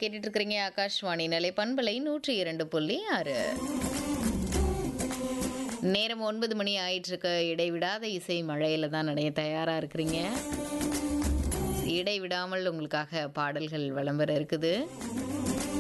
கேட்டுட்டு இருக்கிறீங்க ஆகாஷ்வாணி நிலை பண்பலை 102.6. நேரம் 9 மணி ஆயிட்டு இருக்க. இடைவிடாத இசை மழையில தான் நடைய தயாரா இருக்கிறீங்க. இடைவிடாமல் உங்களுக்காக பாடல்கள் வலம் வர இருக்குது.